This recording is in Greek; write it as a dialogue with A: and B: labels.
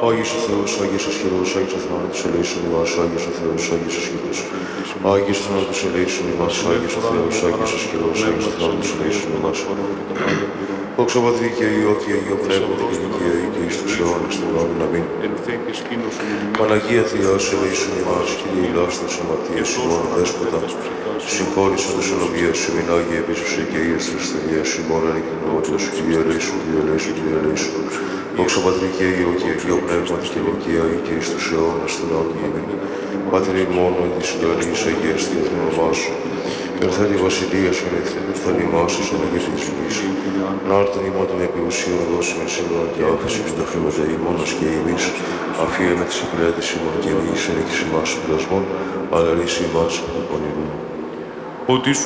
A: Άγιος ο Θεός, Άγιος ο ισχυρός, Άγιος ο θάνατος ελέησον ημάς, Άγιος ο Θεός, Άγιος ο ισχυρός. Άγιος ο θάνατος ελέησον ημάς, Άγιος ο Θεός, Άγιος ο ισχυρός, Άγιος ο θάνατος ελέησον ημάς. Δόξα Πατρί και Υιό και Αγίο Πνεύματι και νικαίοι και εις τους αιώνας των αιώνων. Αμήν. Παναγία Θεός ελέησον ημάς, Κύριε ηλάστος αμαρτίας ημών, Δέσποτα, συγχώρησον τους ενοβίας ημίν, Άγιε επίσκεψε και Υιός της ασθενείας ημών, ανικοινότητας, Κύριε ελέησον, Κύριε ελέησον, Κύριε ελέησον. Δόξα Πατρί και Υιό και Αγίο Πνεύματι και νικαίοι και εις τους αιώνας των αιώνων. Αμήν. Πάτερ ημών, εν της ουρανής αγιαστή το όνομά σου. Ελθέτει η βασιλεία σου, ελθέτει ημάς σου, σαν και της γης. Να έρθουν ημών την επιουσία να δώσουμε σήμερα και άφηση και τα χρήματα ημώνας και ημείς. Αφίε με τις υπηρέτες ημών και εμείς εν έχεις ημάς των πλασμών, αλλά ρίση ημάς από τον πονηρού.
B: Ότι